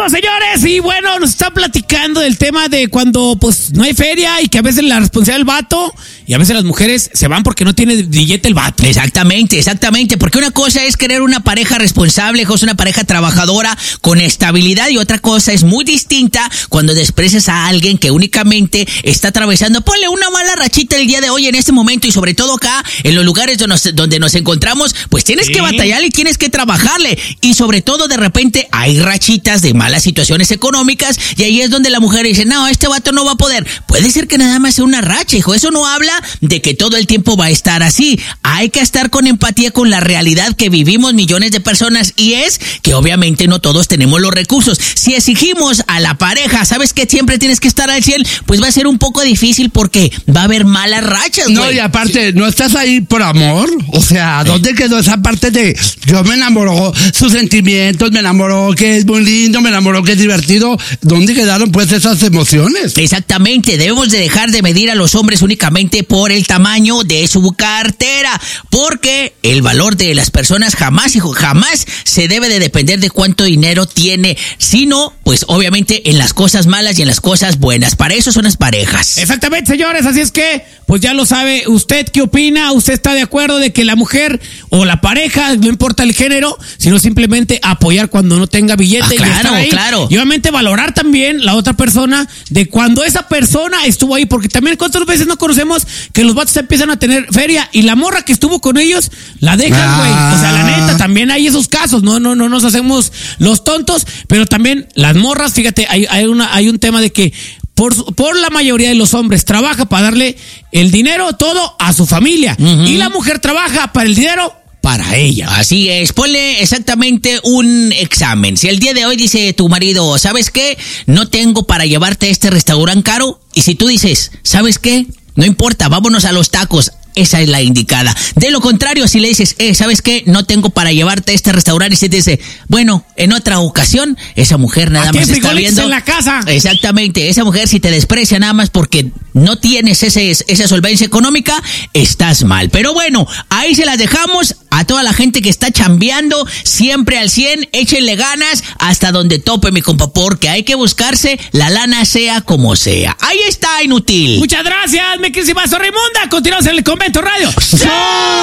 señores, y bueno, nos está platicando del tema de cuando pues no hay feria y que a veces la responsabilidad del vato y a veces las mujeres se van porque no tiene billete el vato. Exactamente, porque una cosa es querer una pareja responsable, una pareja trabajadora con estabilidad, y otra cosa es muy distinta cuando desprecias a alguien que únicamente está atravesando, ponle una mala rachita el día de hoy en este momento, y sobre todo acá en los lugares donde nos encontramos, pues tienes que batallar y tienes que trabajarle, y sobre todo de repente hay rachitas de malas situaciones económicas, y ahí es donde la mujer dice, no, este vato no va a poder. Puede ser que nada más sea una racha, hijo, eso no habla de que todo el tiempo va a estar así. Hay que estar con empatía con la realidad que vivimos millones de personas, y es que obviamente no todos tenemos los recursos. Si exigimos a la pareja, ¿sabes que siempre tienes que estar al 100? Pues va a ser un poco difícil porque va a haber malas rachas, güey. No, y aparte, ¿no estás ahí por amor? O sea, ¿dónde quedó esa parte de yo me enamoro, sus sentimientos, me enamoró que es muy lindo, me enamoró que es divertido? ¿Dónde quedaron pues esas emociones? Exactamente, debemos de dejar de medir a los hombres únicamente por el tamaño de su cartera, porque el valor de las personas jamás se debe de depender de cuánto dinero tiene, sino pues obviamente en las cosas malas y en las cosas buenas. Para eso son las parejas. Exactamente, señores, así es que pues ya lo sabe. ¿Usted qué opina? ¿Usted está de acuerdo de que la mujer o la pareja, no importa el género, sino simplemente apoyar cuando no tenga billete? Claro. Y obviamente valorar también la otra persona de cuando esa persona estuvo ahí, porque también cuántas veces no conocemos que los vatos empiezan a tener feria y la morra que estuvo con ellos la dejan, güey. O sea, la neta, también hay esos casos, no nos hacemos los tontos, pero también las morras, fíjate, hay un tema de que por la mayoría de los hombres trabaja para darle el dinero todo a su familia, y la mujer trabaja para el dinero para ella. Así es, ponle exactamente un examen. Si el día de hoy dice tu marido, ¿sabes qué? No tengo para llevarte a este restaurante caro. Y si tú dices, ¿sabes qué? No importa, vámonos a los tacos. Esa es la indicada. De lo contrario, si le dices, ¿sabes qué? No tengo para llevarte a este restaurante, y si te dice, bueno, en otra ocasión, esa mujer nada más está viendo en la casa. Exactamente, esa mujer si te desprecia nada más porque no tienes esa solvencia económica, estás mal. Pero bueno, ahí se las dejamos a toda la gente que está chambeando, siempre al 100, échenle ganas hasta donde tope, mi compa, porque hay que buscarse la lana sea como sea. Ahí está, inútil. Muchas gracias, mi queridísima Raimunda. Continuamos en el Convento Radio. ¡Sí!